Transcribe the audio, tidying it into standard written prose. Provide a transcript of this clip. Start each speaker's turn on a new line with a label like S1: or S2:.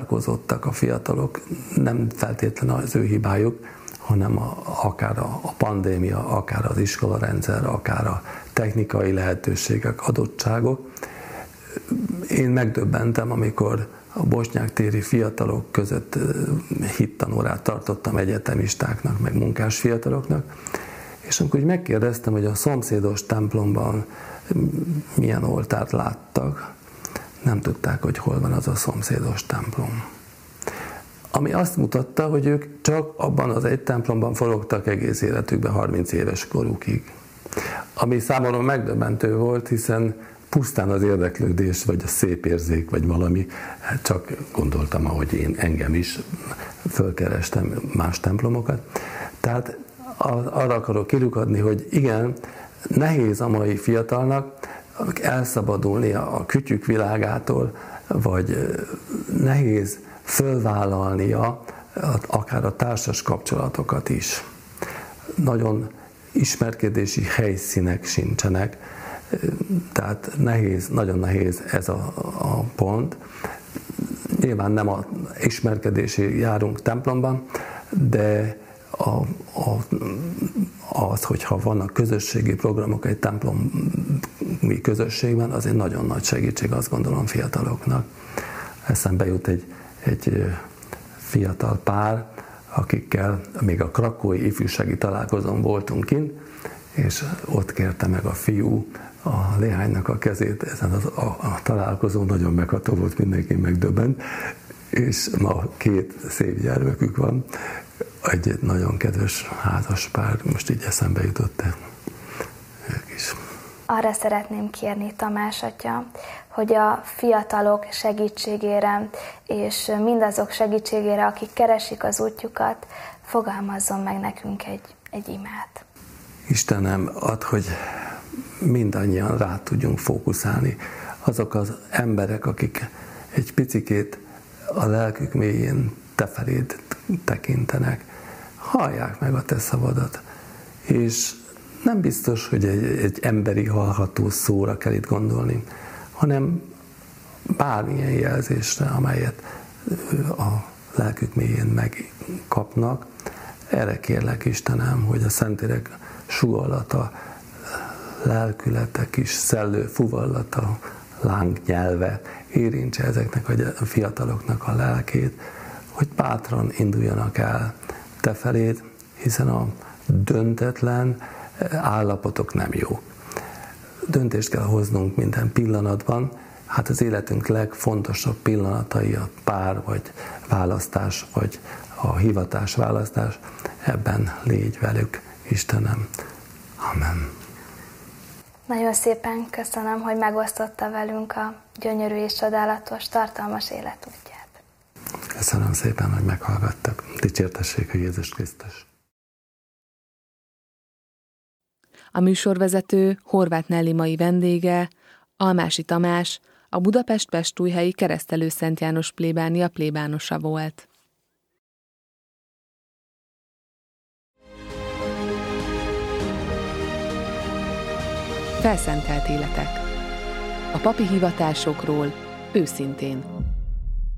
S1: zárkózottak a fiatalok, nem feltétlenül az ő hibájuk, hanem akár a pandémia, akár az iskolarendszer, akár a technikai lehetőségek, adottságok. Én megdöbbentem, amikor a bosnyák-téri fiatalok között hittanórát tartottam egyetemistáknak, meg munkás fiataloknak, és amikor úgy megkérdeztem, hogy a szomszédos templomban milyen oltárt láttak, nem tudták, hogy hol van az a szomszédos templom. Ami azt mutatta, hogy ők csak abban az egy templomban forogtak egész életükben 30 éves korukig. Ami számomra megdöbbentő volt, hiszen pusztán az érdeklődés, vagy a szép érzék, vagy valami, csak gondoltam, ahogy engem is fölkerestem más templomokat. Tehát arra akarok kirukadni, hogy igen, nehéz a mai fiatalnak elszabadulnia a kütyük világától, vagy nehéz fölvállalnia akár a társas kapcsolatokat is. Nagyon ismerkedési helyszínek sincsenek, tehát nehéz, nagyon nehéz ez a pont. Nyilván nem az ismerkedési járunk templomban, de hogyha vannak közösségi programok egy templomi közösségben, az egy nagyon nagy segítség, azt gondolom, fiataloknak. Eszembe jut egy fiatal pár, akikkel még a krakói ifjúsági találkozón voltunk kint, és ott kérte meg a fiú a leánynak a kezét, ezen a találkozón nagyon megható volt, mindenki megdöbbent, és ma 2 szép gyermekük van, egy nagyon kedves házas pár, most így eszembe jutott ők is.
S2: Arra szeretném kérni Tamás atya, hogy a fiatalok segítségére, és mindazok segítségére, akik keresik az útjukat, fogalmazzon meg nekünk egy imát.
S1: Istenem, add, hogy mindannyian rá tudjunk fókuszálni. Azok az emberek, akik egy picikét a lelkük mélyén te feléd tekintenek, hallják meg a te szavadat. És nem biztos, hogy egy emberi hallható szóra kell itt gondolni, hanem bármilyen jelzésre, amelyet a lelkük mélyén megkapnak. Erre kérlek, Istenem, hogy a Szentlélek sugallata, lelkülete, kis szellő fuvallata, lángnyelve érintse ezeknek a fiataloknak a lelkét, hogy bátran induljanak el te feléd, hiszen a döntetlen állapotok nem jók. Döntést kell hoznunk minden pillanatban, hát az életünk legfontosabb pillanatai a pár, vagy választás, vagy a hivatás választás, ebben légy velük, Istenem. Amen.
S2: Nagyon szépen köszönöm, hogy megosztotta velünk a gyönyörű és csodálatos, tartalmas életútját.
S1: Köszönöm szépen, hogy meghallgattak. Dicsértessék a Jézus Krisztus.
S3: A műsorvezető Horváth Nelli mai vendége, Almási Tamás, a Budapest-Pestújhelyi Keresztelő Szent János plébánia plébánosa volt. Felszentelt életek. A papi hivatásokról őszintén.